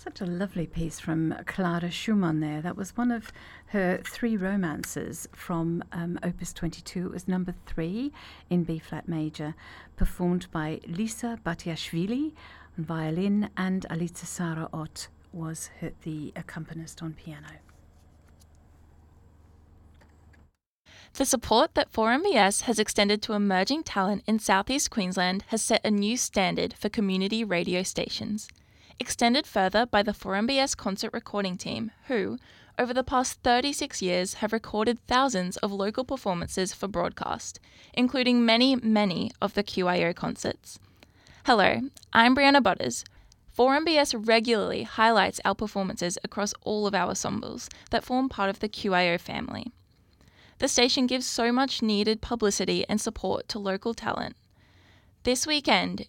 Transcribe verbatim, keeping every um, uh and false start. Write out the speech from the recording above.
Such a lovely piece from Clara Schumann there. That was one of her three romances from um, Opus twenty-two. It was number three in B-flat major, performed by Lisa Batiashvili on violin, and Alica Sara Ott was her, the accompanist on piano. The support that four M B S has extended to emerging talent in Southeast Queensland has set a new standard for community radio stations. Extended further by the four M B S concert recording team, who, over the past thirty-six years, have recorded thousands of local performances for broadcast, including many, many of the Q I O concerts. Hello, I'm Brianna Butters. four M B S regularly highlights our performances across all of our ensembles that form part of the Q I O family. The station gives so much needed publicity and support to local talent. This weekend,